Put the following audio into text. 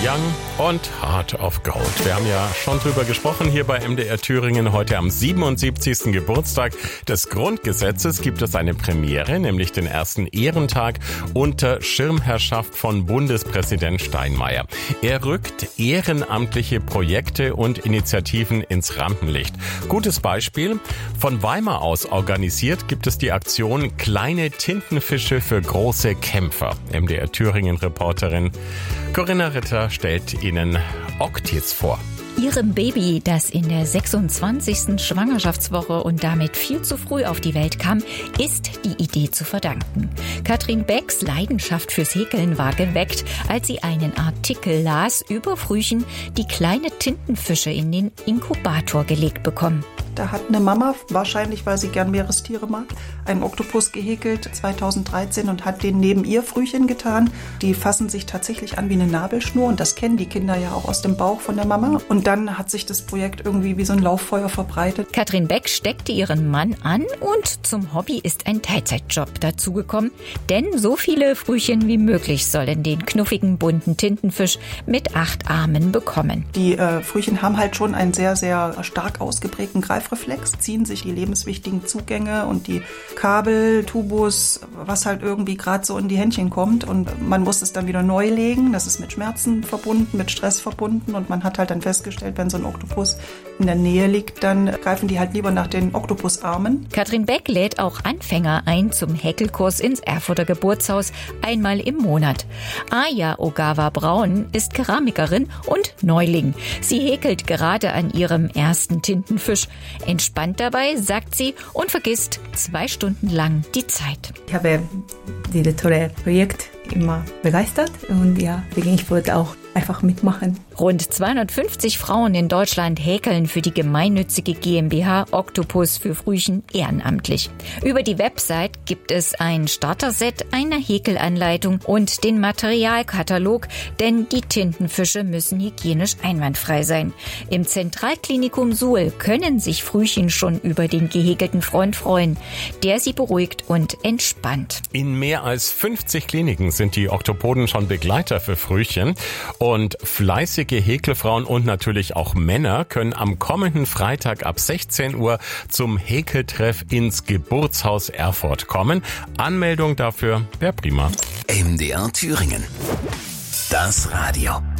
Young und Heart of Gold. Wir haben ja schon drüber gesprochen hier bei MDR Thüringen. Heute am 77. Geburtstag des Grundgesetzes gibt es eine Premiere, nämlich den ersten Ehrentag unter Schirmherrschaft von Bundespräsident Steinmeier. Er rückt ehrenamtliche Projekte und Initiativen ins Rampenlicht. Gutes Beispiel: von Weimar aus organisiert gibt es die Aktion Kleine Tintenfische für große Kämpfer. MDR Thüringen-Reporterin Corinna Ritter stellt Ihnen Oktiz vor. Ihrem Baby, das in der 26. Schwangerschaftswoche und damit viel zu früh auf die Welt kam, ist die Idee zu verdanken. Katrin Becks Leidenschaft fürs Häkeln war geweckt, als sie einen Artikel las über Frühchen, die kleine Tintenfische in den Inkubator gelegt bekommen. Da hat eine Mama, wahrscheinlich weil sie gern Meerestiere mag, einen Oktopus gehäkelt 2013 und hat den neben ihr Frühchen getan. Die fassen sich tatsächlich an wie eine Nabelschnur und das kennen die Kinder ja auch aus dem Bauch von der Mama. Und dann hat sich das Projekt irgendwie wie so ein Lauffeuer verbreitet. Katrin Beck steckte ihren Mann an und zum Hobby ist ein Teilzeitjob dazugekommen. Denn so viele Frühchen wie möglich sollen den knuffigen, bunten Tintenfisch mit 8 Armen bekommen. Die Frühchen haben halt schon einen sehr, sehr stark ausgeprägten Greifreflex, ziehen sich die lebenswichtigen Zugänge und die Kabel, Tubus, was halt irgendwie gerade so in die Händchen kommt. Und man muss es dann wieder neu legen. Das ist mit Schmerzen verbunden, mit Stress verbunden. Und man hat halt dann festgestellt, wenn so ein Oktopus in der Nähe liegt, dann greifen die halt lieber nach den Oktopusarmen. Katrin Beck lädt auch Anfänger ein zum Häkelkurs ins Erfurter Geburtshaus einmal im Monat. Aya Ogawa Braun ist Keramikerin und Neuling. Sie häkelt gerade an ihrem ersten Tintenfisch. Entspannt dabei, sagt sie, und vergisst 2 Stunden lang die Zeit. Ich habe dieses tolle Projekt immer begeistert und ja, ich wollte auch einfach mitmachen. Rund 250 Frauen in Deutschland häkeln für die gemeinnützige GmbH Oktopus für Frühchen ehrenamtlich. Über die Website gibt es ein Starter-Set, eine Häkelanleitung und den Materialkatalog, denn die Tintenfische müssen hygienisch einwandfrei sein. Im Zentralklinikum Suhl können sich Frühchen schon über den gehäkelten Freund freuen, der sie beruhigt und entspannt. In mehr als 50 Kliniken sind die Oktopoden schon Begleiter für Frühchen. Und fleißige Häkelfrauen und natürlich auch Männer können am kommenden Freitag ab 16 Uhr zum Häkeltreff ins Geburtshaus Erfurt kommen. Anmeldung dafür wäre prima. MDR Thüringen. Das Radio.